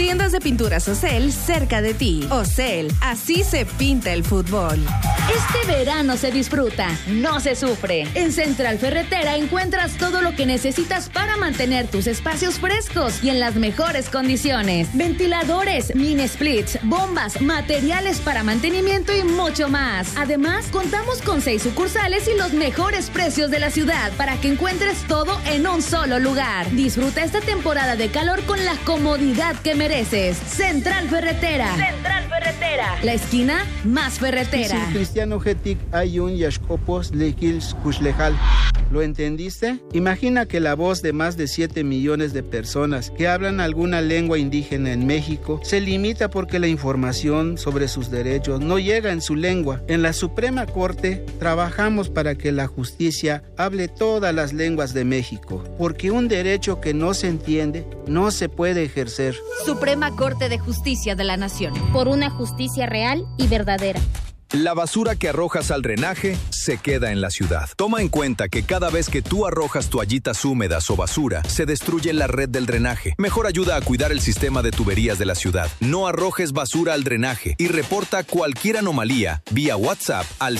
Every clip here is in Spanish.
tiendas de pinturas Ocel cerca de ti. Ocel, así se pinta el fútbol. Este verano se disfruta, no se sufre. En Central Ferretera encuentras todo lo que necesitas para mantener tus espacios frescos y en las mejores condiciones. Ventiladores, mini splits, bombas, materiales para mantenimiento y mucho más. Además, contamos con 6 sucursales y los mejores precios de la ciudad para que encuentres todo en un solo lugar. Disfruta esta temporada de calor con la comodidad que mereces. Central Ferretera. Central Ferretera. La esquina más ferretera. Cristiano Getic Ayun Yashkopos Lekils Kushlejal. ¿Lo entendiste? Imagina que la voz de más de 7 millones de personas que hablan alguna lengua indígena en México se limita porque la información sobre sus derechos no llega en su lengua. En la Suprema Corte trabajamos para que la justicia hable todas las lenguas de México, porque un derecho que no se entiende no se puede ejercer. Suprema Corte de Justicia de la Nación. Por una justicia real y verdadera. La basura que arrojas al drenaje se queda en la ciudad. Toma en cuenta que cada vez que tú arrojas toallitas húmedas o basura, se destruye la red del drenaje. Mejor ayuda a cuidar el sistema de tuberías de la ciudad. No arrojes basura al drenaje y reporta cualquier anomalía vía WhatsApp al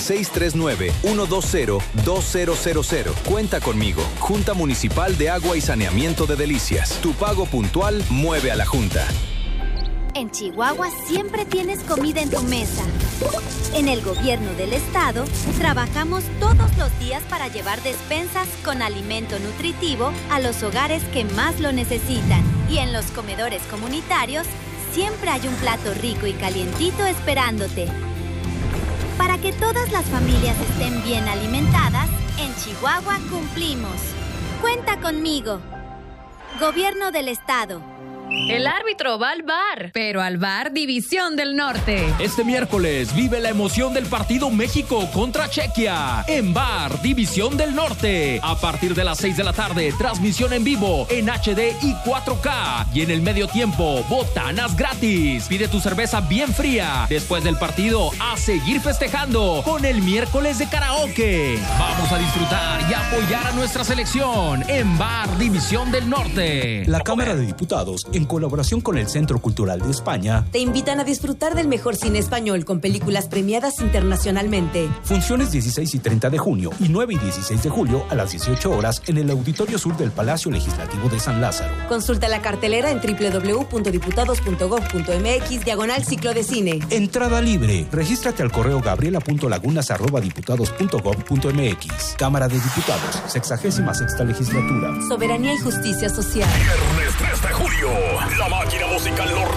639-120-2000. Cuenta conmigo. Junta Municipal de Agua y Saneamiento de Delicias. Tu pago puntual mueve a la Junta. En Chihuahua siempre tienes comida en tu mesa. En el gobierno del estado, trabajamos todos los días para llevar despensas con alimento nutritivo a los hogares que más lo necesitan. Y en los comedores comunitarios, siempre hay un plato rico y calientito esperándote. Para que todas las familias estén bien alimentadas, en Chihuahua cumplimos. Cuenta conmigo. Gobierno del estado. El árbitro va al VAR, pero al VAR División del Norte. Este miércoles vive la emoción del partido México contra Chequia en VAR División del Norte. A partir de las 6 de la tarde, transmisión en vivo en HD y 4K. Y en el medio tiempo, botanas gratis. Pide tu cerveza bien fría. Después del partido, a seguir festejando con el miércoles de karaoke. Vamos a disfrutar y apoyar a nuestra selección en VAR División del Norte. La Cámara de Diputados, en colaboración con el Centro Cultural de España, te invitan a disfrutar del mejor cine español con películas premiadas internacionalmente. Funciones 16 y 30 de junio y 9 y 16 de julio a las 18 horas en el Auditorio Sur del Palacio Legislativo de San Lázaro. Consulta la cartelera en www.diputados.gov.mx/ciclo de cine. Entrada libre. Regístrate al correo gabriela.lagunas@diputados.gov.mx. Cámara de Diputados, 66ª Legislatura. Soberanía y justicia social. Viernes 3 de julio. La máquina musical norteña